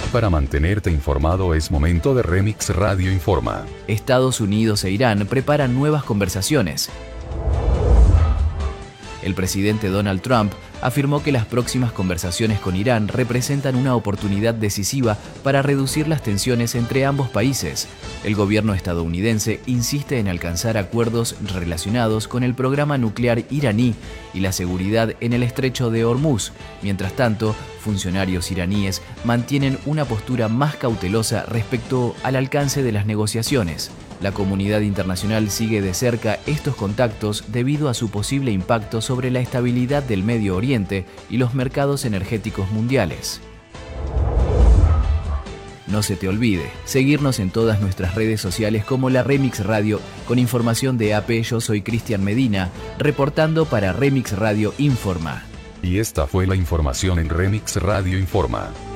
Para mantenerte informado es momento de Remix Radio Informa. Estados Unidos e Irán preparan nuevas conversaciones. El presidente Donald Trump afirmó que las próximas conversaciones con Irán representan una oportunidad decisiva para reducir las tensiones entre ambos países. El gobierno estadounidense insiste en alcanzar acuerdos relacionados con el programa nuclear iraní y la seguridad en el estrecho de Hormuz. Mientras tanto, funcionarios iraníes mantienen una postura más cautelosa respecto al alcance de las negociaciones. La comunidad internacional sigue de cerca estos contactos debido a su posible impacto sobre la estabilidad del Medio Oriente y los mercados energéticos mundiales. No se te olvide seguirnos en todas nuestras redes sociales como la Remix Radio con información de AP. Yo soy Cristian Medina, reportando para Remix Radio Informa. Y esta fue la información en Remix Radio Informa.